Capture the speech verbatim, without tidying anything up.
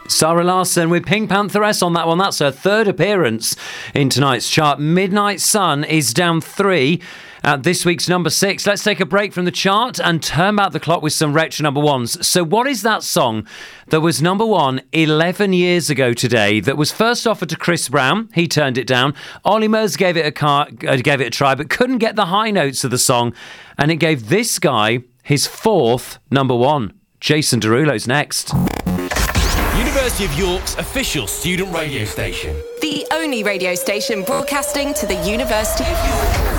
Sarah Larson with Pink Pantheress on that one. That's her third appearance in tonight's chart. Midnight Sun is down three at this week's number six. Let's take a break from the chart and turn back the clock with some retro number ones. So what is that song that was number one eleven years ago today that was first offered to Chris Brown? He turned it down. Ollie Murs gave it a car, uh, gave it a try, but couldn't get the high notes of the song. And it gave this guy his fourth number one. Jason Derulo's next. University of York's official student radio station. The only radio station broadcasting to the University of York.